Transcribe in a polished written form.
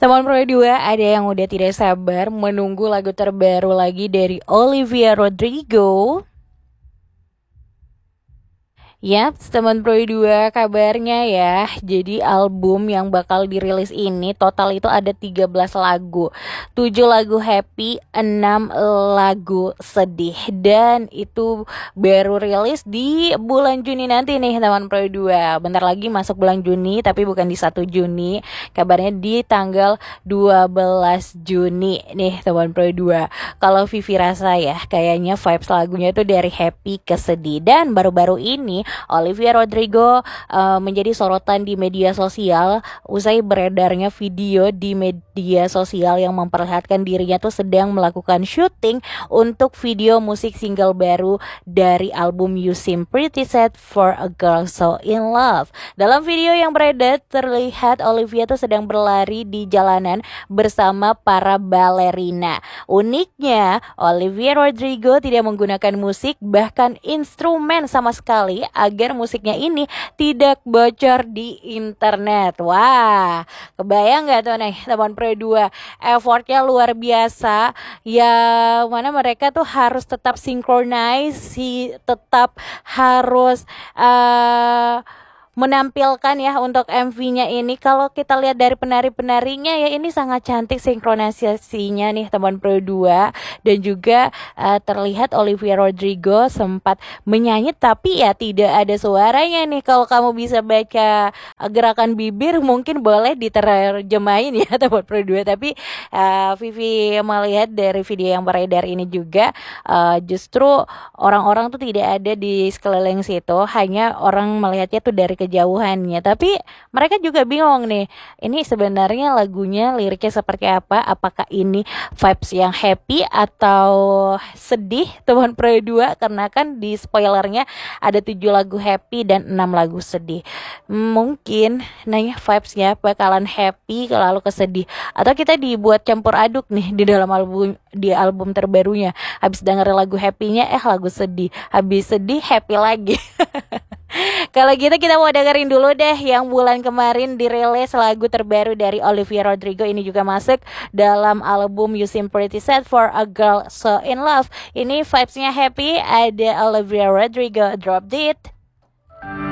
Teman Pro 2 ada yang udah tidak sabar menunggu lagu terbaru lagi dari Olivia Rodrigo. Yap, teman Pro 2 kabarnya ya. Jadi album yang bakal dirilis ini total itu ada 13 lagu. 7 lagu happy, 6 lagu sedih. Dan itu baru rilis di bulan Juni nanti nih teman Pro 2. Bentar lagi masuk bulan Juni tapi bukan di 1 Juni. Kabarnya di tanggal 12 Juni nih teman Pro 2. Kalau Vivi rasa ya kayaknya vibes lagunya itu dari happy ke sedih. Dan baru-baru ini Olivia Rodrigo menjadi sorotan di media sosial usai beredarnya video di media sosial yang memperlihatkan dirinya tuh sedang melakukan syuting untuk video musik single baru dari album You Seem Pretty Sad for a Girl So In Love. Dalam video yang beredar terlihat Olivia tuh sedang berlari di jalanan bersama para balerina. Uniknya, Olivia Rodrigo tidak menggunakan musik bahkan instrumen sama sekali agar musiknya ini tidak bocor di internet. Wah, kebayang gak tuh nih teman Pro 2, effortnya luar biasa. Ya mana mereka tuh harus tetap synchronize, tetap harus menampilkan ya untuk MV-nya ini. Kalau kita lihat dari penari-penarinya ya ini sangat cantik sinkronisasinya nih teman Pro 2. Dan juga terlihat Olivia Rodrigo sempat menyanyi tapi ya tidak ada suaranya nih. Kalau kamu bisa baca gerakan bibir mungkin boleh diterjemahin ya teman Pro 2. Tapi Vivi melihat dari video yang beredar ini juga justru orang-orang tuh tidak ada di sekeliling situ, hanya orang melihatnya tuh dari kejauhannya. Tapi mereka juga bingung nih, ini sebenarnya lagunya liriknya seperti apa? Apakah ini vibes yang happy atau sedih teman Pro 2? Karena kan di spoilernya ada 7 lagu happy dan 6 lagu sedih. Mungkin nanya vibesnya bakalan happy lalu ke sedih, atau kita dibuat campur aduk nih di dalam album terbarunya. Habis denger lagu happy-nya lagu sedih, habis sedih happy lagi. Kalau gitu kita mau dengerin dulu deh yang bulan kemarin dirilis lagu terbaru dari Olivia Rodrigo. Ini juga masuk dalam album You Seem Pretty Sad for a Girl So In Love. Ini vibesnya happy, ada Olivia Rodrigo, Drop It.